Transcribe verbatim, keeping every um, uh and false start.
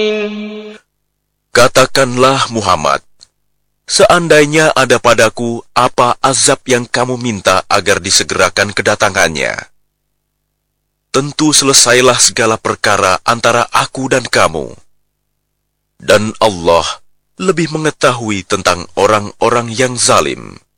Katakanlah Muhammad, seandainya ada padaku apa azab yang kamu minta agar disegerakan kedatangannya, tentu selesailah segala perkara antara aku dan kamu. Dan Allah lebih mengetahui tentang orang-orang yang zalim.